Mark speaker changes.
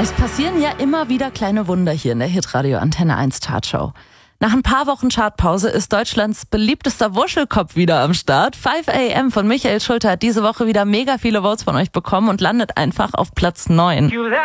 Speaker 1: Es passieren ja immer wieder kleine Wunder hier in der Hitradio Antenne 1 Chartshow. Nach ein paar Wochen Chartpause ist Deutschlands beliebtester Wuschelkopf wieder am Start. 5 AM von Michael Schulte hat diese Woche wieder mega viele Votes von euch bekommen und landet einfach auf Platz 9.